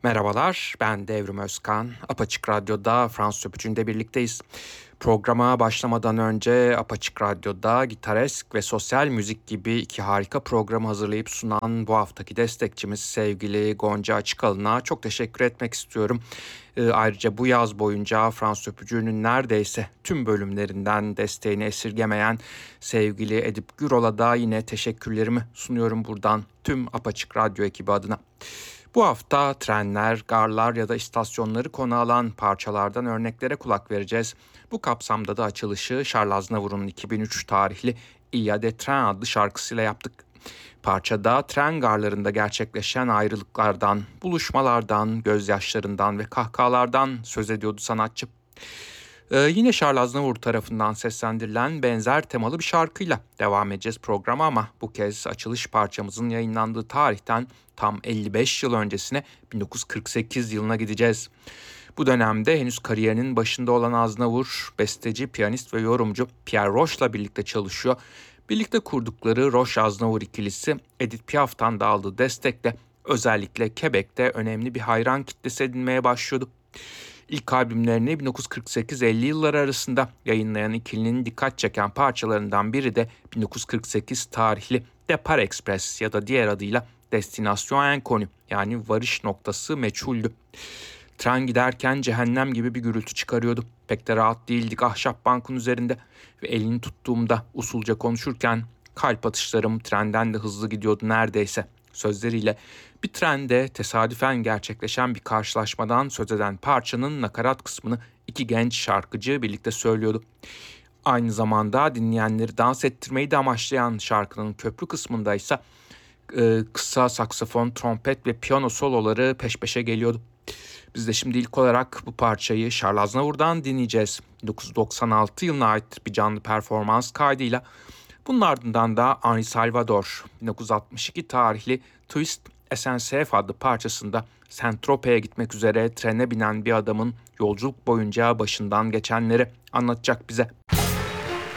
Merhabalar, ben Devrim Özkan. Apaçık Radyo'da Fransız Öpücü'nde birlikteyiz. Programa başlamadan önce Apaçık Radyo'da gitaresk ve sosyal müzik gibi iki harika programı hazırlayıp sunan bu haftaki destekçimiz sevgili Gonca Açıkalın'a çok teşekkür etmek istiyorum. Ayrıca bu yaz boyunca Fransız Öpücü'nün neredeyse tüm bölümlerinden desteğini esirgemeyen sevgili Edip Gürol'a da yine teşekkürlerimi sunuyorum buradan tüm Apaçık Radyo ekibi adına. Bu hafta trenler, garlar ya da istasyonları konu alan parçalardan örneklere kulak vereceğiz. Bu kapsamda da açılışı Charles Aznavour'un 2003 tarihli Il y a des trains adlı şarkısıyla yaptık. Parçada tren garlarında gerçekleşen ayrılıklardan, buluşmalardan, gözyaşlarından ve kahkahalardan söz ediyordu sanatçı. Yine Charles Aznavour tarafından seslendirilen benzer temalı bir şarkıyla devam edeceğiz programa ama bu kez açılış parçamızın yayınlandığı tarihten tam 55 yıl öncesine 1948 yılına gideceğiz. Bu dönemde henüz kariyerinin başında olan Aznavour, besteci, piyanist ve yorumcu Pierre Roche'la birlikte çalışıyor. Birlikte kurdukları Roche-Aznavour ikilisi Edith Piaf'tan da aldığı destekle özellikle Quebec'te önemli bir hayran kitlesi edinmeye başlıyordu. İlk albümlerini 1948-50 yılları arasında yayınlayan ikilinin dikkat çeken parçalarından biri de 1948 tarihli Depart Express ya da diğer adıyla Destination Inconnue yani varış noktası meçhuldü. Tren giderken cehennem gibi bir gürültü çıkarıyordu. Pek de rahat değildik ahşap bankın üzerinde ve elini tuttuğumda usulca konuşurken kalp atışlarım trenden de hızlı gidiyordu neredeyse. Sözleriyle bir trende tesadüfen gerçekleşen bir karşılaşmadan söz eden parçanın nakarat kısmını iki genç şarkıcı birlikte söylüyordu. Aynı zamanda dinleyenleri dans ettirmeyi de amaçlayan şarkının köprü kısmında ise kısa saksafon, trompet ve piyano soloları peş peşe geliyordu. Biz de şimdi ilk olarak bu parçayı Charles Aznavour'dan dinleyeceğiz. 1996 yılına ait bir canlı performans kaydıyla. Bunun ardından da Henri Salvador 1962 tarihli Twist SNCF adlı parçasında Saint-Tropez'e gitmek üzere trene binen bir adamın yolculuk boyunca başından geçenleri anlatacak bize.